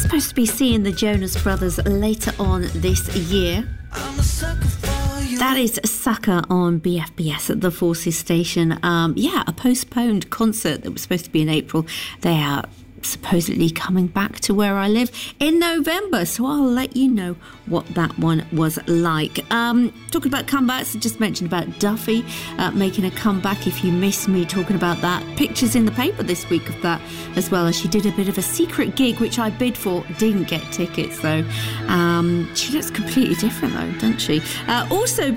supposed to be seeing the Jonas Brothers later on this year. That is Sucker on BFBS at the Forces station. A postponed concert that was supposed to be in April. They are supposedly coming back to where I live in November, so I'll let you know what that one was like. Talking about comebacks, I just mentioned about Duffy making a comeback. If you missed me talking about that, pictures in the paper this week of that as well, as she did a bit of a secret gig which I bid for, didn't get tickets though. She looks completely different though, doesn't she? Also